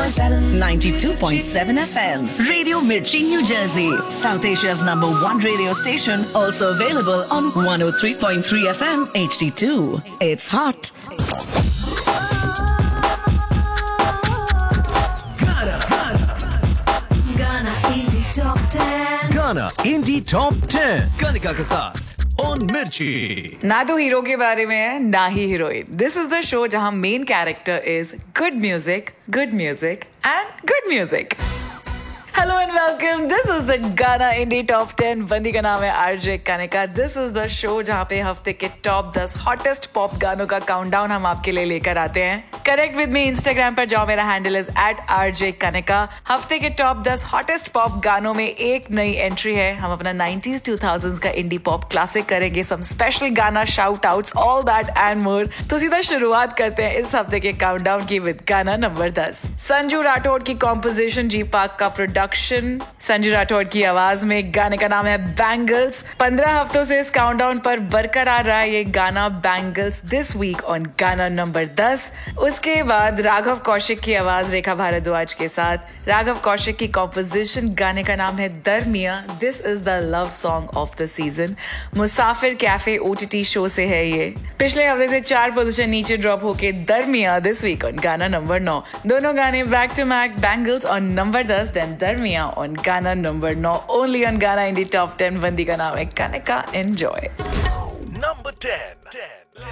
92.7 FM. Radio Mirchi, New Jersey. South Asia's #1 radio station. Also available on 103.3 FM HD2. It's hot. Gana Indie Top 10. गाना इंडी top 10 Kanika के साथ on मिर्ची। ना तो hero के बारे में है ना ही heroine. This is the show जहां main character is good music and good music. Hello and welcome, this is the गाना इंडी टॉप 10। बंदी का नाम है RJ Kanika. This is the show जहां पे हफ्ते के टॉप 10 हॉटेस्ट पॉप गानों का काउंटडाउन हम आपके लिए लेकर आते हैं। कनेक्ट विद मी इंस्टाग्राम पर जाओ, मेरा हैंडल इज @RJKanika। हफ्ते के टॉप 10 हॉटेस्ट पॉप गानों में एक नई एंट्री है। हम अपना 90s 2000s का इंडी पॉप क्लासिक करेंगे, सम स्पेशल गाना shout outs, all that and more. तो सीधा शुरुआत करते हैं इस हफ्ते के काउंटडाउन की विद गाना नंबर 10। संजू राठौड़ की कॉम्पोजिशन, जी पार्क का प्रोडक्शन, संजू राठौड़ की आवाज में। गाने का नाम है बैंगल्स। 15 हफ्तों से इस काउंटडाउन पर बरकरार रहा ये गाना बैंगल्स, दिस वीक ऑन गाना नंबर 10। उसके बाद राघव कौशिक की आवाज रेखा भारद्वाज के साथ, राघव कौशिक की कॉम्पोजिशन, गाने का नाम है दरमिया। This is the love song of the season. Musafir cafe OTT show से है ये। पिछले हफ्ते से 4 पोजीशन नीचे ड्रॉप होके दरमिया दिस वीक ऑन गाना नंबर 9। दोनों गाने back to back, bangles on number 10 then दरमिया ऑन गाना नंबर 9, ओनली ऑन गाना इंडी टॉप 10। बंदी का नाम है कनिका। एंजॉय। नंबर 10